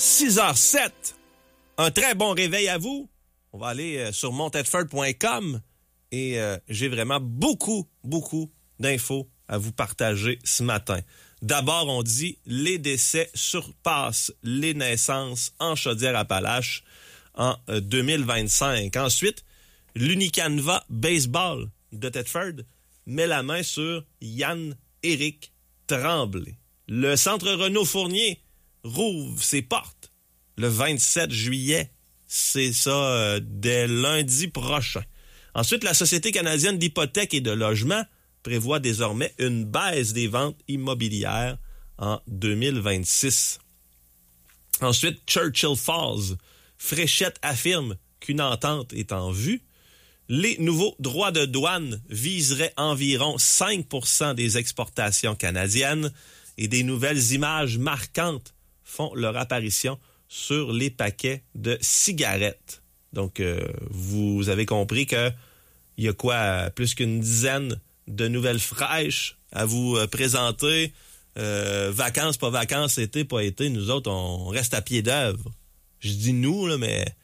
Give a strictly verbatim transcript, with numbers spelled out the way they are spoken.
six heures sept. Un très bon réveil à vous. On va aller euh, sur montedford point com et euh, j'ai vraiment beaucoup, beaucoup d'infos à vous partager ce matin. D'abord, on dit les décès surpassent les naissances en Chaudière-Appalaches en euh, deux mille vingt-cinq. Ensuite, l'Unicanva Baseball de Thetford met la main sur Yann-Éric Tremblay. Le Centre Renaud Fournier rouvre ses portes le vingt-sept juillet. C'est ça, euh, dès lundi prochain. Ensuite, la Société canadienne d'hypothèques et de logement prévoit désormais une baisse des ventes immobilières en deux mille vingt-six. Ensuite, Churchill Falls. Fréchette affirme qu'une entente est en vue. Les nouveaux droits de douane viseraient environ cinq pour cent des exportations canadiennes et des nouvelles images marquantes font leur apparition sur les paquets de cigarettes. Donc, euh, vous avez compris qu'il y a quoi, plus qu'une dizaine de nouvelles fraîches à vous euh, présenter. Euh, vacances, pas vacances, été, pas été. Nous autres, on reste à pied d'œuvre. Je dis nous, là, mais